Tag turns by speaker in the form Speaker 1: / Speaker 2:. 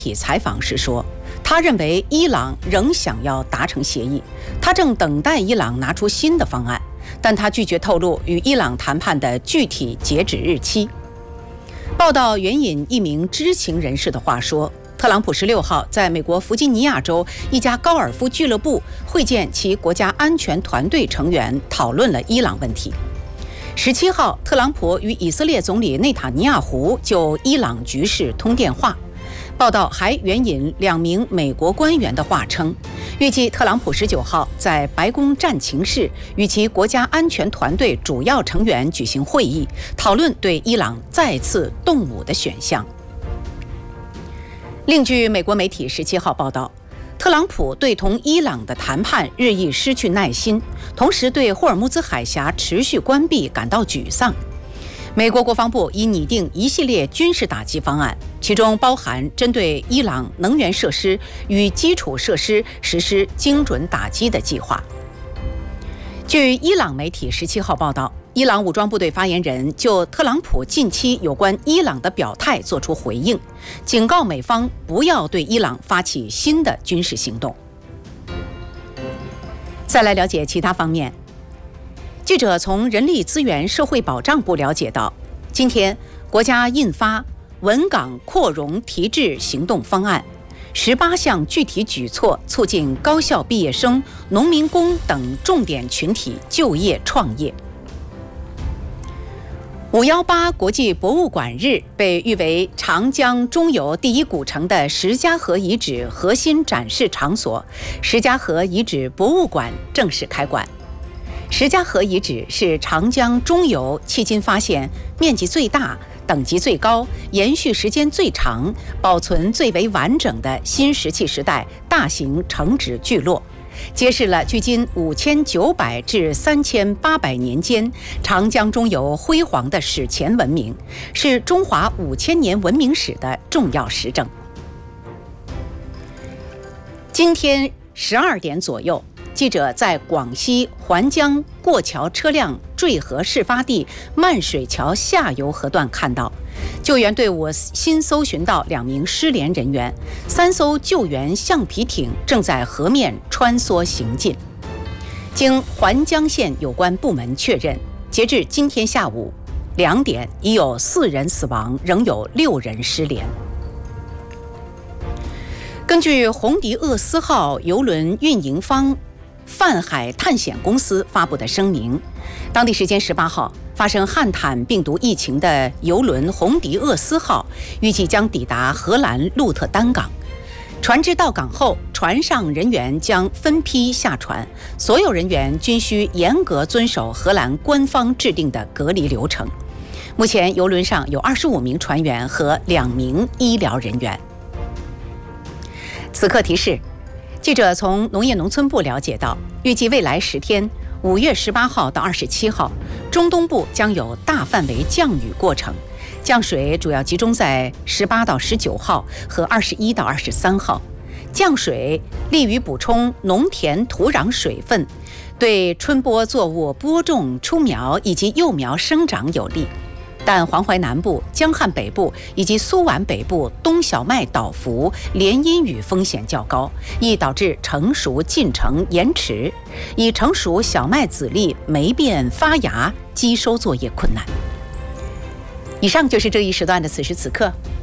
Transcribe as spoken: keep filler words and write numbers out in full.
Speaker 1: 体采访时说，他认为伊朗仍想要达成协议，他正等待伊朗拿出新的方案，但他拒绝透露与伊朗谈判的具体截止日期。报道援引一名知情人士的话说，特朗普十六号在美国弗吉尼亚州一家高尔夫俱乐部会见其国家安全团队成员，讨论了伊朗问题。十七号，特朗普与以色列总理内塔尼亚胡就伊朗局势通电话。报道还援引两名美国官员的话称，预计特朗普十九号在白宫战情室与其国家安全团队主要成员举行会议，讨论对伊朗再次动武的选项。另据美国媒体十七号报道，特朗普对同伊朗的谈判日益失去耐心，同时对霍尔木兹海峡持续关闭感到沮丧。美国国防部已拟定一系列军事打击方案，其中包含针对伊朗能源设施与基础设施实施精准打击的计划。据伊朗媒体十七号报道，伊朗武装部队发言人就特朗普近期有关伊朗的表态作出回应，警告美方不要对伊朗发起新的军事行动。再来了解其他方面。记者从人力资源社会保障部了解到，今天国家印发稳岗扩容提质行动方案，十八项具体举措促进高校毕业生、农民工等重点群体就业创业。五一八国际博物馆日被誉为长江中游第一古城的石家河遗址核心展示场所——石家河遗址博物馆正式开馆。石家河遗址是长江中游迄今发现面积最大、等级最高、延续时间最长、保存最为完整的新石器时代大型城址聚落，揭示了距今五千九百至三千八百年间长江中游辉煌的史前文明，是中华五千年文明史的重要实证。今天十二点左右，记者在广西环江过桥车辆坠河事发地漫水桥下游河段看到，救援队伍新搜寻到两名失联人员，三艘救援橡皮艇正在河面穿梭行进。经环江县有关部门确认，截至今天下午两点，已有四人死亡，仍有六人失联。根据红迪厄斯号邮轮运营方泛海探险公司发布的声明，当地时间十八号，发生汉坦病毒疫情的邮轮红迪厄斯号预计将抵达荷兰鹿特丹港。船只到港后，船上人员将分批下船，所有人员均需严格遵守荷兰官方制定的隔离流程。目前，邮轮上有二十五名船员和两名医疗人员。此刻提示。记者从农业农村部了解到，预计未来十天，五月十八号到二十七号，中东部将有大范围降雨过程，降水主要集中在十八到十九号和二十一到二十三号。降水利于补充农田土壤水分，对春播作物播种、出苗以及幼苗生长有利。但黄淮南部、江汉北部以及苏皖北部冬小麦倒伏，连阴雨风险较高，易导致成熟进程延迟，已成熟小麦籽粒霉变发芽，机收作业困难。以上就是这一时段的此时此刻，